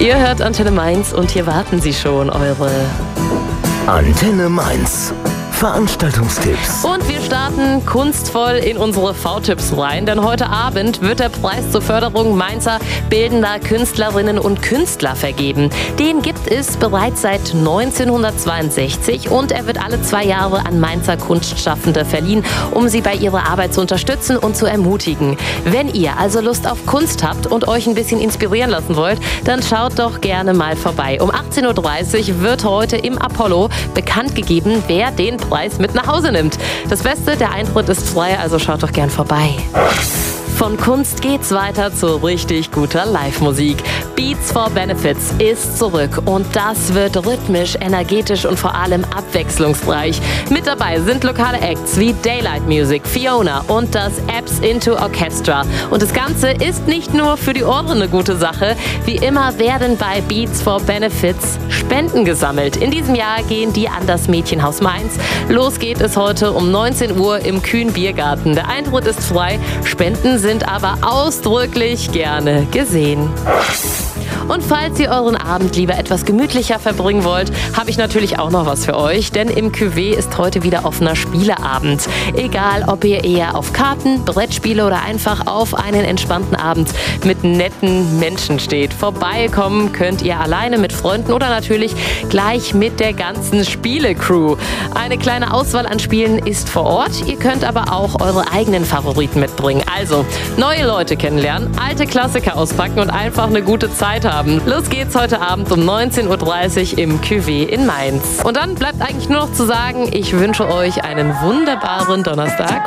Ihr hört Antenne Mainz und hier warten sie schon, eure Antenne Mainz. Veranstaltungstipps. Und wir starten kunstvoll in unsere V-Tipps rein, denn heute Abend wird der Preis zur Förderung Mainzer bildender Künstlerinnen und Künstler vergeben. Den gibt es bereits seit 1962 und er wird alle 2 Jahre an Mainzer Kunstschaffende verliehen, um sie bei ihrer Arbeit zu unterstützen und zu ermutigen. Wenn ihr also Lust auf Kunst habt und euch ein bisschen inspirieren lassen wollt, dann schaut doch gerne mal vorbei. Um 18.30 Uhr wird heute im Apollo bekannt gegeben, wer den Preis mit nach Hause nimmt. Das Beste, der Eintritt ist frei, also schaut doch gern vorbei. Von Kunst geht's weiter zu richtig guter Live-Musik. Beats for Benefits ist zurück und das wird rhythmisch, energetisch und vor allem abwechslungsreich. Mit dabei sind lokale Acts wie Daylight Music, Fiona und das Apps Into Orchestra. Und das Ganze ist nicht nur für die Ohren eine gute Sache. Wie immer werden bei Beats for Benefits Spenden gesammelt. In diesem Jahr gehen die an das Mädchenhaus Mainz. Los geht es heute um 19 Uhr im Kühn Biergarten. Der Eintritt ist frei, Spenden sind aber ausdrücklich gerne gesehen. Und falls ihr euren Abend lieber etwas gemütlicher verbringen wollt, habe ich natürlich auch noch was für euch, denn im Cuvée ist heute wieder offener Spieleabend. Egal, ob ihr eher auf Karten, Brettspiele oder einfach auf einen entspannten Abend mit netten Menschen steht. Vorbeikommen könnt ihr alleine mit Freunden oder natürlich gleich mit der ganzen Spielecrew. Eine kleine Auswahl an Spielen ist vor Ort, ihr könnt aber auch eure eigenen Favoriten mitbringen. Also, neue Leute kennenlernen, alte Klassiker auspacken und einfach eine gute Zeit haben. Los geht's heute Abend um 19.30 Uhr im Cuvée in Mainz. Und dann bleibt eigentlich nur noch zu sagen, ich wünsche euch einen wunderbaren Donnerstag.